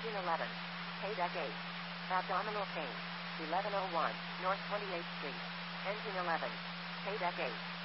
Engine 11. Paydeck 8. Abdominal pain. 1101 North 28th Street. Engine 11. Paydeck 8.